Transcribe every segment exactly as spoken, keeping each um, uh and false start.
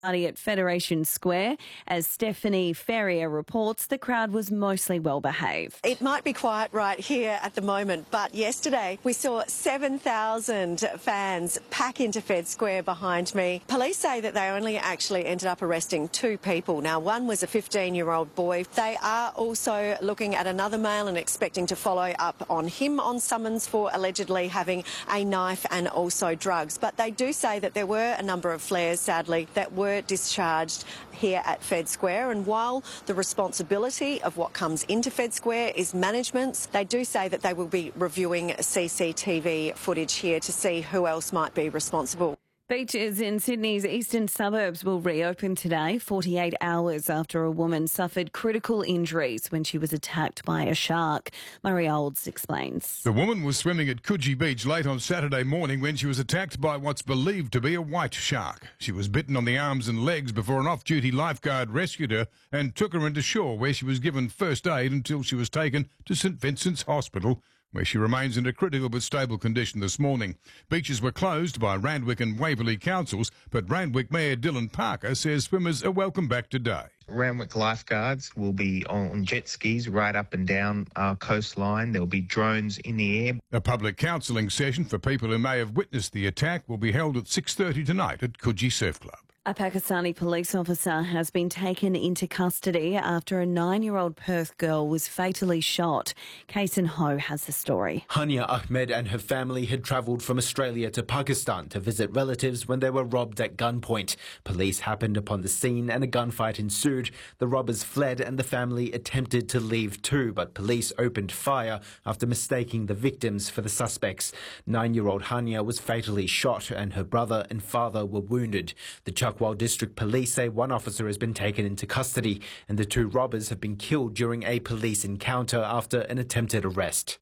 party at Federation Square. As Stephanie Ferrier reports, the crowd was mostly well behaved. It might be quiet right here at the moment, but yesterday we saw seven thousand fans pack into Fed Square behind me. Police say that they only actually ended up arresting two people. Now, one was a fifteen-year-old boy. They are also looking at another male and expecting to follow up on him on summons for allegedly having a knife and also drugs. But they do say that there were a number of flares, sadly, that were discharged here at Fed Square, and while the responsibility of what comes into Fed Square is management's, they do say that they will be reviewing C C T V footage here to see who else might be responsible. Beaches in Sydney's eastern suburbs will reopen today, forty-eight hours after a woman suffered critical injuries when she was attacked by a shark. Murray Olds explains. The woman was swimming at Coogee Beach late on Saturday morning when she was attacked by what's believed to be a white shark. She was bitten on the arms and legs before an off-duty lifeguard rescued her and took her into shore, where she was given first aid until she was taken to St Vincent's Hospital, where she remains in a critical but stable condition this morning. Beaches were closed by Randwick and Waverley councils, but Randwick Mayor Dylan Parker says swimmers are welcome back today. Randwick lifeguards will be on jet skis right up and down our coastline. There'll be drones in the air. A public counselling session for people who may have witnessed the attack will be held at six thirty tonight at Coogee Surf Club. A Pakistani police officer has been taken into custody after a nine-year-old Perth girl was fatally shot. Kason Ho has the story. Hania Ahmed and her family had travelled from Australia to Pakistan to visit relatives when they were robbed at gunpoint. Police happened upon the scene and a gunfight ensued. The robbers fled and the family attempted to leave too, but police opened fire after mistaking the victims for the suspects. Nine-year-old Hania was fatally shot and her brother and father were wounded. The Chuckwal District Police say one officer has been taken into custody and the two robbers have been killed during a police encounter after an attempted arrest.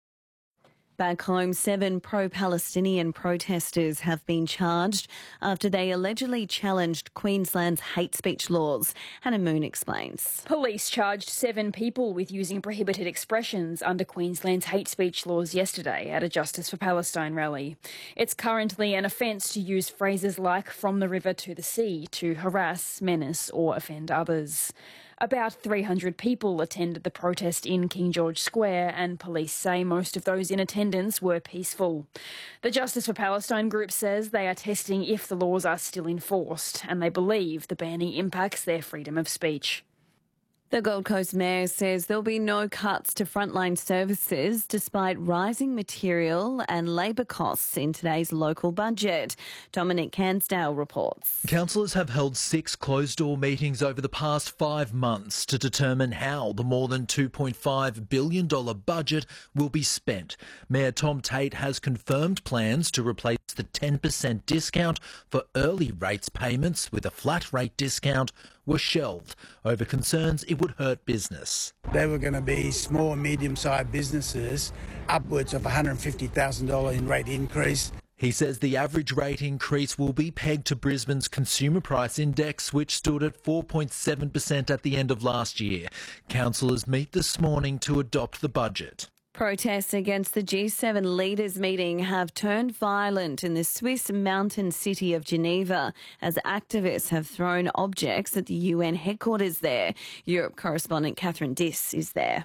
Back home, seven pro-Palestinian protesters have been charged after they allegedly challenged Queensland's hate speech laws. Hannah Moon explains. Police charged seven people with using prohibited expressions under Queensland's hate speech laws yesterday at a Justice for Palestine rally. It's currently an offence to use phrases like "from the river to the sea" to harass, menace or offend others. About three hundred people attended the protest in King George Square, and police say most of those in attendance were peaceful. The Justice for Palestine group says they are testing if the laws are still enforced, and they believe the banning impacts their freedom of speech. The Gold Coast Mayor says there'll be no cuts to frontline services despite rising material and labour costs in today's local budget. Dominic Cansdale reports. Councillors have held six closed-door meetings over the past five months to determine how the more than two point five billion dollars budget will be spent. Mayor Tom Tate has confirmed plans to replace the ten percent discount for early rates payments with a flat rate discount were shelved over concerns it would hurt business. They were going to be small and medium-sized businesses, upwards of one hundred fifty thousand dollars in rate increase. He says the average rate increase will be pegged to Brisbane's Consumer Price Index, which stood at four point seven percent at the end of last year. Councillors meet this morning to adopt the budget. Protests against the G seven leaders meeting have turned violent in the Swiss mountain city of Geneva as activists have thrown objects at the U N headquarters there. Europe correspondent Catherine Diss is there.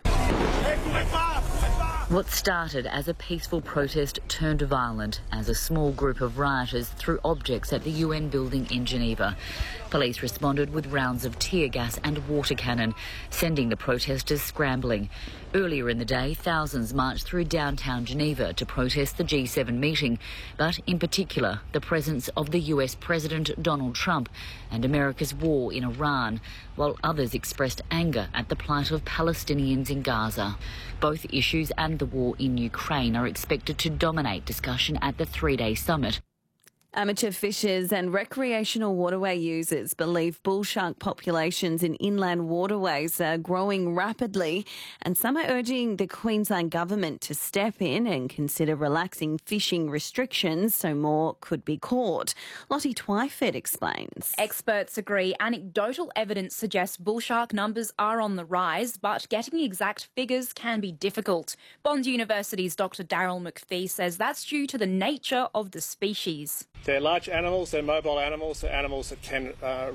What started as a peaceful protest turned violent as a small group of rioters threw objects at the U N building in Geneva. Police responded with rounds of tear gas and water cannon, sending the protesters scrambling. Earlier in the day, thousands marched through downtown Geneva to protest the G seven meeting, but in particular the presence of the U S President Donald Trump and America's war in Iran, while others expressed anger at the plight of Palestinians in Gaza. Both issues and the war in Ukraine are expected to dominate discussion at the three-day summit. Amateur fishers and recreational waterway users believe bull shark populations in inland waterways are growing rapidly, and some are urging the Queensland government to step in and consider relaxing fishing restrictions so more could be caught. Lottie Twyford explains. Experts agree anecdotal evidence suggests bull shark numbers are on the rise, but getting exact figures can be difficult. Bond University's Doctor Daryl McPhee says that's due to the nature of the species. They're large animals, they're mobile animals, they're animals that can uh,